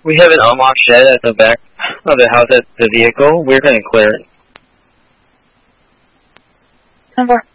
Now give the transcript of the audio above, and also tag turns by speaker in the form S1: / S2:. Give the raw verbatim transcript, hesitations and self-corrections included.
S1: We have an unlocked shed at the back of the house at the vehicle. We're going to clear it.
S2: Number.